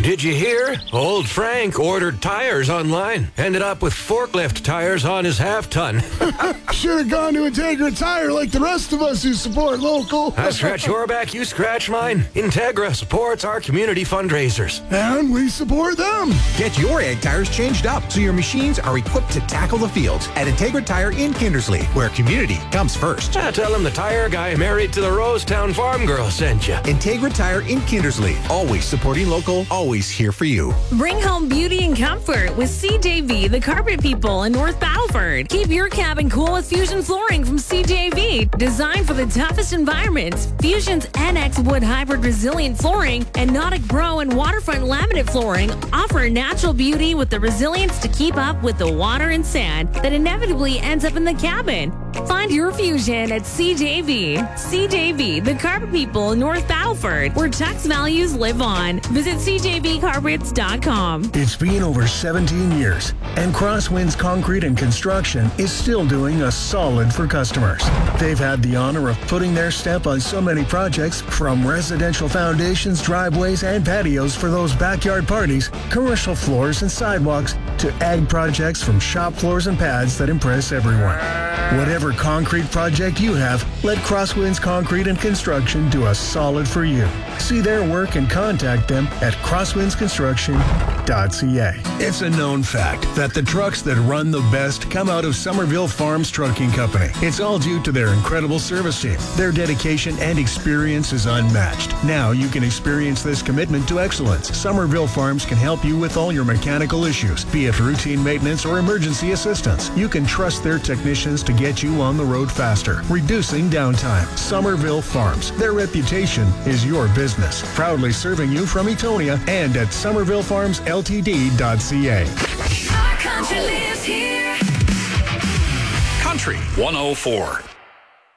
Did you hear? Old Frank ordered tires online. Ended up with forklift tires on his half-ton. Should have gone to Integra Tire like the rest of us who support local. I scratch your back, you scratch mine. Integra supports our community fundraisers. And we support them. Get your ag tires changed up so your machines are equipped to tackle the fields at Integra Tire in Kindersley, where community comes first. Tell him the tire guy married to the Rosetown farm girl sent you. Integra Tire in Kindersley, always supporting local, always here for you. Bring home beauty and comfort with CJV, the carpet people in North Battleford. Keep your cabin cool with Fusion flooring from CJV. Designed for the toughest environments, Fusion's NX Wood Hybrid Resilient Flooring and Nautic Pro and Waterfront Laminate Flooring offer natural beauty with the resilience to keep up with the water and sand that inevitably ends up in the cabin. Find your Fusion at CJV. CJV, the carpet people in North Battleford, where Chuck's values live on. Visit CJVcarpets.com. It's been over 17 years, and Crosswinds Concrete and Construction is still doing a solid for customers. They've had the honor of putting their stamp on so many projects, from residential foundations, driveways, and patios for those backyard parties, commercial floors and sidewalks, to ag projects from shop floors and pads that impress everyone. Whatever concrete project you have, let Crosswinds Concrete and Construction do a solid for you. See their work and contact them at crosswindsconstruction.ca. It's a known fact that the trucks that run the best come out of Somerville Farms Trucking Company. It's all due to their incredible service team. Their dedication and experience is unmatched. Now you can experience this commitment to excellence. Somerville Farms can help you with all your mechanical issues, be it routine maintenance or emergency assistance. You can trust their technicians to get you on the road faster, reducing downtime. Somerville Farms. Their reputation is your business. Proudly serving you from Etonia and at somervillefarmsltd.ca. Our country lives here. Country 104.